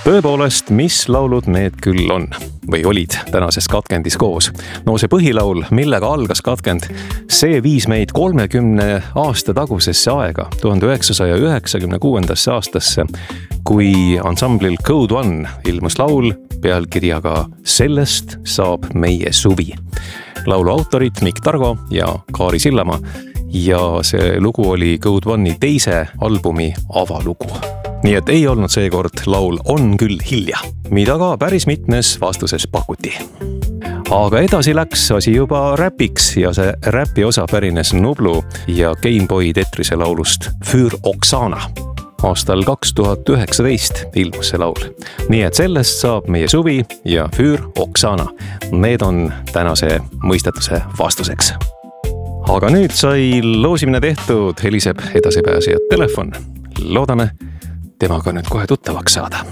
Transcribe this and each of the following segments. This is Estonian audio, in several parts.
Tõepoolest, mis laulud need küll on või olid tänases katkendis koos? No see põhilaul, millega algas katkend, see viis meid 30 aasta tagusesse aega, 1996. aastasse, kui ansamblil Code One ilmus laul pealkirjaga Sellest saab meie suvi. Laulu autorid Mikk Targo ja Kaari Sillamaa ja see lugu oli Code One'i teise albumi avalugu. Nii et ei olnud seekord laul On küll hilja, mida ka päris mitmes vastuses pakuti. Aga edasi läks asi juba räpiks ja see räpi osa pärines Nublu ja Gameboy Tetrise laulust Für Oksana. Aastal 2019 ilmus see laul. Nii et sellest saab meie suvi ja Für Oksana. Need on tänase mõistatuse vastuseks. Aga nüüd sai loosimine tehtud, heliseb edasipääsejad telefon. Loodame temaga nüüd kohe tuttavaks saada.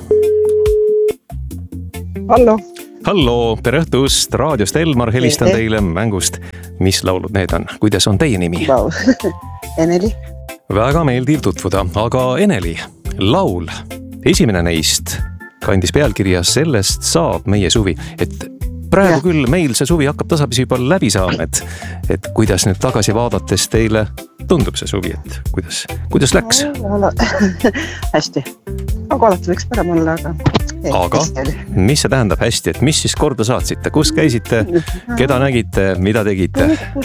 Hallo, tere õhtust, raadiost Elmar, helistan teile mängust. Mis laulud need on? Kuidas on teie nimi? Eneli. Väga meeldiv tutvuda, aga Eneli, laul, esimene neist kandis pealkirja Sellest saab meie suvi, et praegu küll meil see suvi hakkab tasapisi juba läbi saama, et kuidas nüüd tagasi vaadates teile tundub see suvi, et kuidas läks? Hästi. Aga alati võiks parem olla, aga mis see tähendab hästi, et mis siis korda saatsite? Kus käisite? Keda nägite? Mida tegite?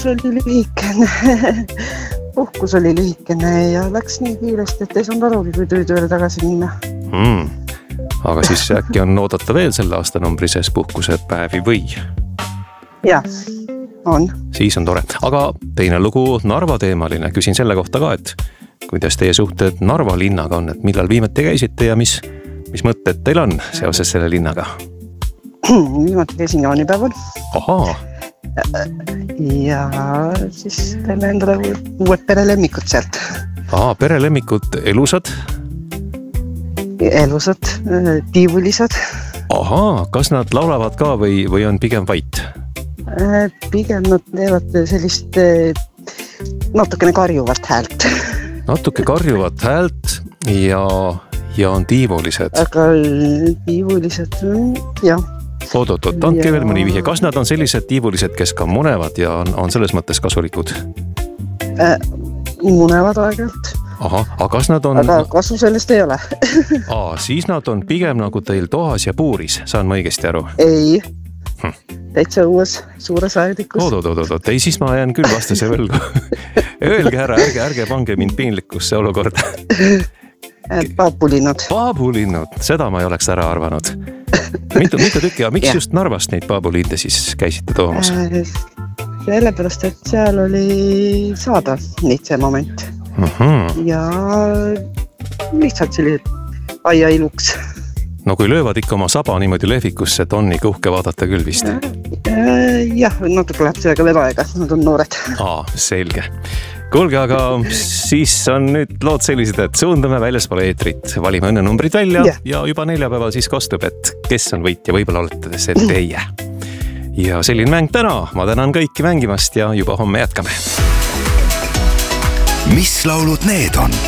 Puhkus oli lühikene ja läks nii kiiresti, et ei saanud arugi, kui tööle tagasi minna. Aga siis äkki on oodata veel selle aastanumbri sees puhkuse päevi või? Jah, on. Siis on tore. Aga teine lugu Narva teemaline. Küsin selle kohta ka, et kuidas teie suhted Narva linnaga on, et millal viimati käisite ja mis mõtted teil on seoses selle linnaga? Viimati käisin jaanipäeval. Ahaa. Ja siis teeme endale uued perelemmikud sealt. Perelemmikud elusad? Elusad, tiivulisad. Ahaa, kas nad laulavad ka või on pigem vait? Pigem nad teevad sellist natukene karjuvat häält. Natuke karjuvat häält ja on tiivulised. Aga tiivulised, jah. Oot, andke veel mõni vihje. Kas nad on sellised tiivulised, kes ka munevad ja on selles mõttes kasulikud? Munevad aegelt. Aga kas nad on... Aga kasu sellest ei ole. Siis nad on pigem nagu teil tohas ja puuris, saan ma õigesti aru? Ei, täitsa uues suures aedikus. Oot, ei siis ma jään küll vastase võlgu. Öelge ära, ärge pange mind piinlikkusse olukorda. Paabulinnud, seda ma ei oleks ära arvanud. Mitu tükki, aga miks just Narvast neid paabulinde siis käisite toomas? Sellepärast, et seal oli saada neid see moment. Ja lihtsalt sellised aia iluks. No kui löövad ikka oma saba niimoodi lehvikusse, et on ikka uhke vaadata küll vist. Jah, natuke läheb sellega veel aega, nad on noored. Selge. Kuulge, aga siis on nüüd lood sellised, et suundame väljaspool eetrit, valime õnnenumbrid välja ja juba neljapäeval siis kostub, et kes on võitja, võib-olla olete see teie. Ja selline mäng täna, ma tänan kõiki mängimast ja juba homme jätkame. Mis laulud need on?